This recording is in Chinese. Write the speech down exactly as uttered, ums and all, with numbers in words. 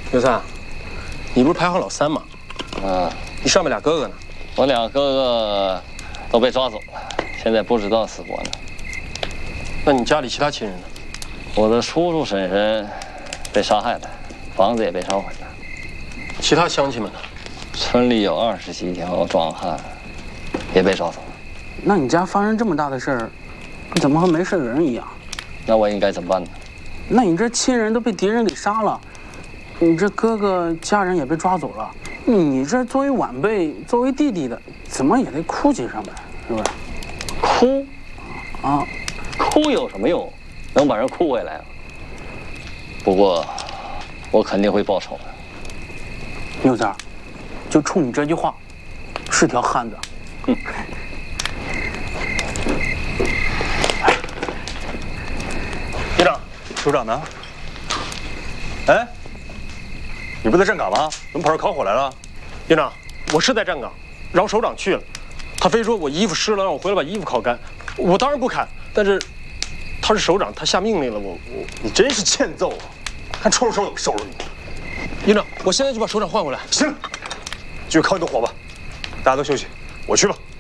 刘三，你不是排行老三吗？ 啊， 你上面俩哥哥呢？ 我俩哥哥都被抓走了，现在不知道死活呢。 那你家里其他亲人呢？ 我的叔叔婶婶被杀害了，房子也被烧毁了。 其他乡亲们呢？ 村里有二十几条壮汉也被抓走了。 那你家发生这么大的事儿，你怎么和没事人一样？ 那我应该怎么办呢？ 那你这亲人都被敌人给杀了，你这哥哥家人也被抓走了，你这作为晚辈，作为弟弟的，怎么也得哭几声呗，是不是？ 哭啊， 哭有什么用？能把人哭回来啊？不过，我肯定会报仇的。 牛三，就冲你这句话，是条汉子。 哼。 队长，首长呢？哎，你不在站岗吗？怎么跑这烤火来了？ 营长，我是在站岗，然后首长去了，他非说我衣服湿了，让我回来把衣服烤干。我当然不砍，但是他是首长，他下命令了，我我你真是欠揍啊！看抽着手怎么收拾你！ 营长，我现在就把首长换回来。 行，继续烤你的火吧，大家都休息，我去吧。